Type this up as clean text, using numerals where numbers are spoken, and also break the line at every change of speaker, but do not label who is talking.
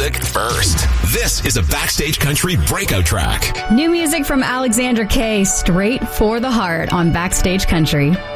music first. This is a Backstage Country breakout track.
New music from Alexandra Kay, straight for the heart on Backstage Country.